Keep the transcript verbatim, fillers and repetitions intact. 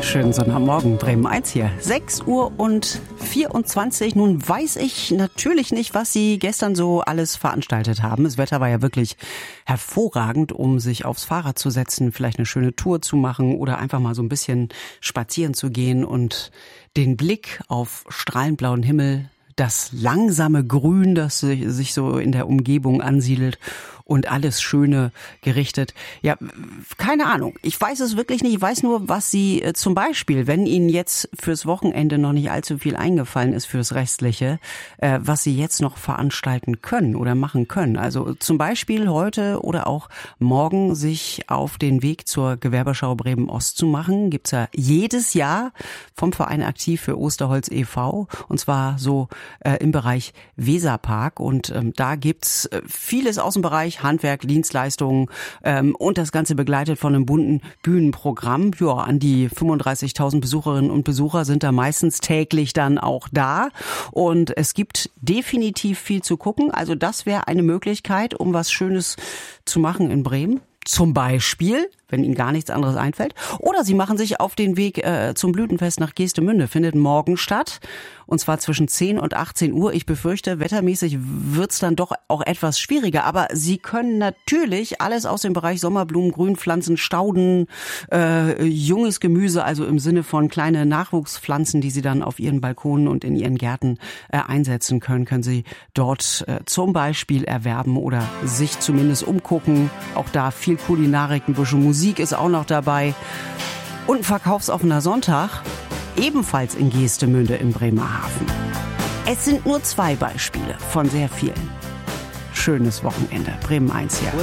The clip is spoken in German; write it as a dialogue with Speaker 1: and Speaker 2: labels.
Speaker 1: Schönen Sonntagmorgen, Bremen eins hier. sechs Uhr und vierundzwanzig. Nun weiß ich natürlich nicht, was Sie gestern so alles veranstaltet haben. Das Wetter war ja wirklich hervorragend, um sich aufs Fahrrad zu setzen, vielleicht eine schöne Tour zu machen oder einfach mal so ein bisschen spazieren zu gehen und den Blick auf strahlend blauen Himmel, das langsame Grün, das sich so in der Umgebung ansiedelt und alles Schöne gerichtet. Ja, keine Ahnung. Ich weiß es wirklich nicht. Ich weiß nur, was Sie äh, zum Beispiel, wenn Ihnen jetzt fürs Wochenende noch nicht allzu viel eingefallen ist fürs Restliche, äh, was Sie jetzt noch veranstalten können oder machen können. Also zum Beispiel heute oder auch morgen sich auf den Weg zur Gewerbeschau Bremen Ost zu machen. Gibt's ja jedes Jahr vom Verein Aktiv für Osterholz e V. Und zwar so äh, im Bereich Weserpark. Und ähm, da gibt's äh, vieles aus dem Bereich Handwerk, Dienstleistungen ähm, und das Ganze begleitet von einem bunten Bühnenprogramm. Ja, an die fünfunddreißigtausend Besucherinnen und Besucher sind da meistens täglich dann auch da. Und es gibt definitiv viel zu gucken. Also das wäre eine Möglichkeit, um was Schönes zu machen in Bremen. Zum Beispiel, wenn Ihnen gar nichts anderes einfällt. Oder Sie machen sich auf den Weg äh, zum Blütenfest nach Geestemünde. Findet morgen statt. Und zwar zwischen zehn und achtzehn Uhr. Ich befürchte, wettermäßig wird's dann doch auch etwas schwieriger. Aber Sie können natürlich alles aus dem Bereich Sommerblumen, Grünpflanzen, Stauden, äh, junges Gemüse, also im Sinne von kleine Nachwuchspflanzen, die Sie dann auf Ihren Balkonen und in Ihren Gärten äh, einsetzen können, können Sie dort äh, zum Beispiel erwerben oder sich zumindest umgucken. Auch da viel Kulinarik, ein bisschen Musik ist auch noch dabei. Und ein verkaufsoffener Sonntag, ebenfalls in Geestemünde im Bremerhaven. Es sind nur zwei Beispiele von sehr vielen. Schönes Wochenende. Bremen eins hier.